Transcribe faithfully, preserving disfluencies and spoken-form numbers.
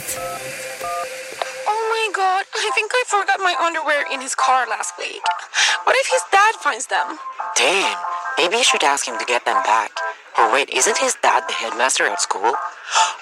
Oh my god, I think I forgot my underwear in his car last week. What if his dad finds them? Damn, maybe you should ask him to get them back. Or wait, isn't his dad the headmaster at school?